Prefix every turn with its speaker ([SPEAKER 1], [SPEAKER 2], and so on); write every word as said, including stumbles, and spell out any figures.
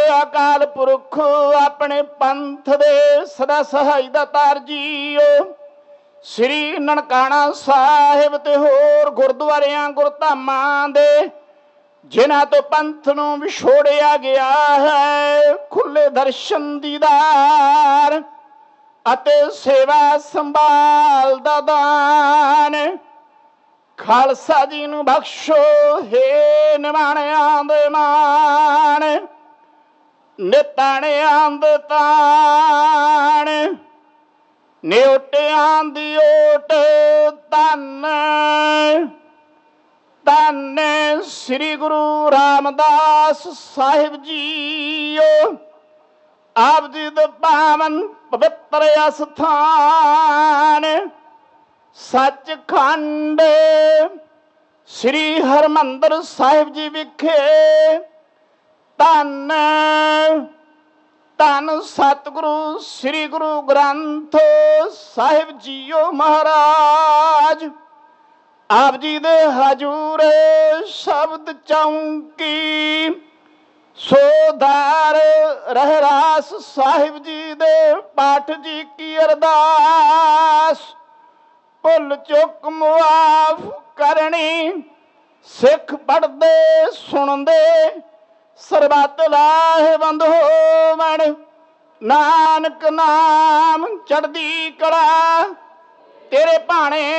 [SPEAKER 1] अकाल पुरख अपने पंथ दे सदा सहाय दातार जीओ। श्री ननकाना साहिब ते होर गुरुद्वारियां गुरधामां दे जिन्हां तो पंथ नूं विछोड़िया गया है, खुले दर्शन दीदार अते सेवा संभाल दा दान खालसा जी नूं बख्शो हे निमाणियां दे मान, निताणियां दे ताण, निउटियां दी ओट धन धन श्री गुरु रामदास साहिब जीओ। आप जी दे पावन पवित्र अस्थान सचखंड श्री हरमंदर साहिब जी विखे धन धन सतगुरु श्री गुरु ग्रंथ साहिब जीओ महाराज। आप जी दे हजूर शब्द चौंकी सोधार रहरास साहिब जी दे पाठ जी की अरदास भुल चुक मुआफ करनी सिख पढ़दे सुनदे सरबत लाहेवंद होवण। नानक नाम चढ़दी कला तेरे भाणे